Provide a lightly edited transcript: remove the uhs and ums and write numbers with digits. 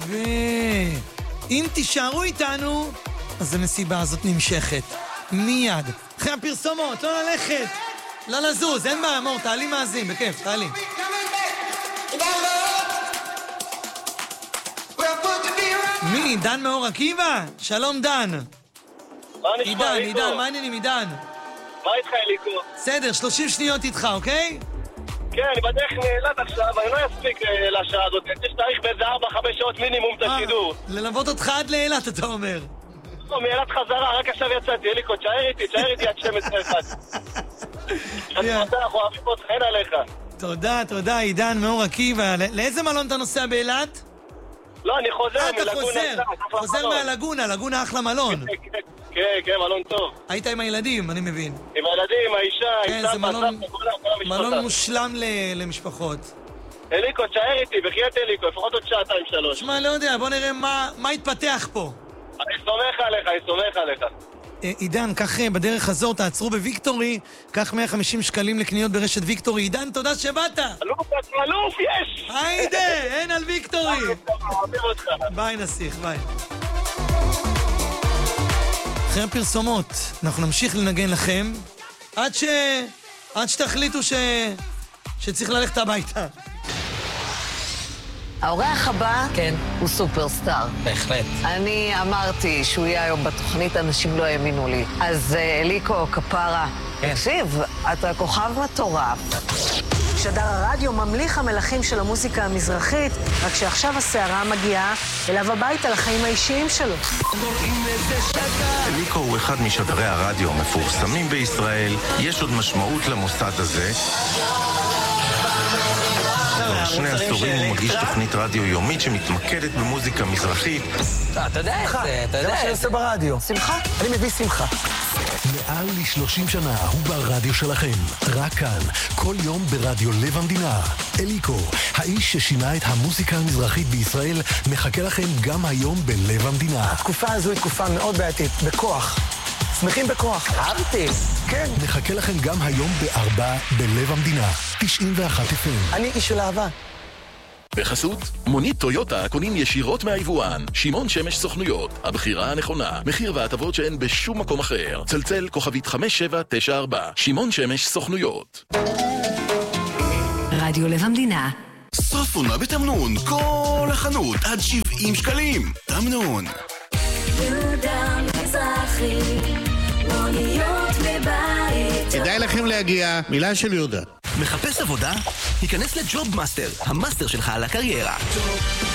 ואם תישארו איתנו, אז המסיבה הזאת נמשכת. מיד. אחרי הפרסומות, לא ללכת. לא לזוז, אין בעיה, אמור, תעלי מאזין, בכיף, תעלי. מי? דן מאור עקיבא? שלום דן. מה נשמע, אליקו? עידן, מה העניינים עידן? מה איתך, אליקו? בסדר, 30 שניות איתך, אוקיי? כן, אני בדרך נעלת עכשיו, אני לא אספיק לשעה הזאת. יש תאריך באיזה 4-5 שעות מינימום את השידור. ללוות אותך עד לאילת, אתה אומר. לא, מאילת חזרה, רק עכשיו יצאתי, אליקו, תשאר איתי עד 12:01. אנחנו אוהבים אותך, אין עליך. תודה, עידן מאור עקיבא. לאיזה מלון אתה נוסע באילת? לא, אני חוזר מלגונה. אתה חוזר מהלגונה, לגונה אחלה מלון. כן, מלון טוב. היית עם הילדים, אני מבין. עם הילדים, האישה, כן, זה מלון מושלם למשפחות. אליקו, תשאר איתי, בחייאת אליקו, לפחות עוד 2-3. שמע, לא יודע, בוא נראה מה התפתח פה. אני סומך עליך. עידן, כך בדרך הזו תעצרו בוויקטורי, כך 150 שקלים לקניות ברשת ויקטורי. עידן, תודה שבאת. אלוף, יש! היידה, אין על ויקטורי. אוהבים אותך. ביי נסיך, ביי. אחרי הפרסומות, אנחנו נמשיך לנגן לכם, עד שתחליטו שצריך ללכת הביתה. האורח הבא הוא סופרסטאר. בהחלט. אני אמרתי שהוא יהיה היום בתוכנית, אנשים לא האמינו לי. אז אליקו, כפרה, תקשיב, אתה כוכב מטורף. שדר הרדיו ממליך המלכים של המוזיקה המזרחית, רק שעכשיו הסערה מגיעה אליו הביתה לחיים האישיים שלו. אליקו הוא אחד משדרי הרדיו המפורסמים בישראל. יש עוד משמעות למוסד הזה. כבר 2 עשורים הוא מגיש תוכנית רדיו יומית שמתמקדת במוזיקה מזרחית. אתה יודע איך זה, אתה יודע. זה מה שאני עושה ברדיו. שמחה? אני מביא שמחה. מעל ל-30 שנה הוא ברדיו שלכם. רק כאן, כל יום ברדיו לב המדינה. אליקו, האיש ששינה את המוזיקה המזרחית בישראל, מחכה לכם גם היום בלב המדינה. התקופה הזו היא תקופה מאוד בעייתית, בכוח. שמחים בכוח. אהבתי. כן. מחכה לכם גם היום ב-4 בלב המדינה. 91 FM. אני איש של אהבה. בחסות, מונית טויוטה קונים ישירות מהיבואן. שמעון שמש סוכנויות, הבחירה הנכונה. מחיר והטבות שאין בשום מקום אחר. צלצל כוכבית 5794. שמעון שמש סוכנויות. רדיו לב המדינה. סוף עונה בתמנון, כל החנות עד 70 שקלים. תמנון. יהודה מזרחי, מוניות מבית. כדאי לכם להגיע, מילה של יהודה. מחפש עבודה? היכנס לג'וב מאסטר, המאסטר שלך על הקריירה.